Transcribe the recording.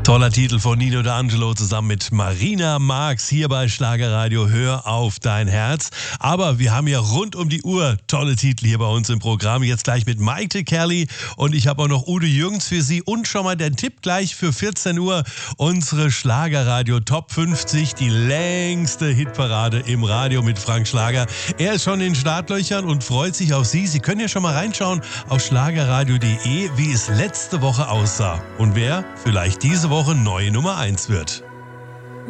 Toller Titel von Nino D'Angelo zusammen mit Marina Marx hier bei Schlagerradio Hör auf dein Herz. Aber wir haben ja rund um die Uhr tolle Titel hier bei uns im Programm. Jetzt gleich mit Maite Kelly und ich habe auch noch Udo Jürgens für Sie. Und schon mal der Tipp gleich für 14 Uhr. Unsere Schlagerradio Top 50, die längste Hitparade im Radio mit Frank Schlager. Er ist schon in den Startlöchern und freut sich auf Sie. Sie können ja schon mal reinschauen auf schlagerradio.de, wie es letzte Woche aussah. Und wer vielleicht diese Woche neue Nummer 1 wird.